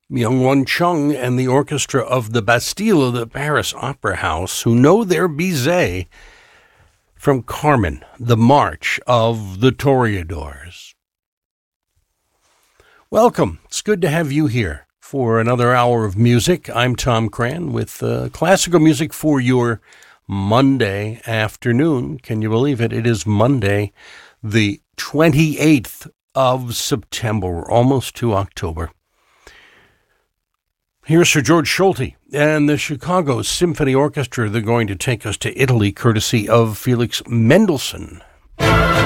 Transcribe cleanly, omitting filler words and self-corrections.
Myung-Whun Chung and the orchestra of the Bastille of the Paris Opera House, who know their Bizet from Carmen, the March of the Toreadors. Welcome. It's good to have you here for another hour of music. I'm Tom Cran with classical music for your Monday afternoon. Can you believe it? It is Monday, the 28th of September. We're almost to October. Here's Sir George Solti and the Chicago Symphony Orchestra. They're going to take us to Italy, courtesy of Felix Mendelssohn.